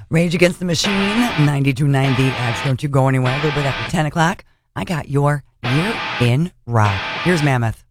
Rage Against the Machine, 92.9 Don't you go anywhere. A little bit after 10 o'clock, I got your Year in Rock. Here's Mammoth.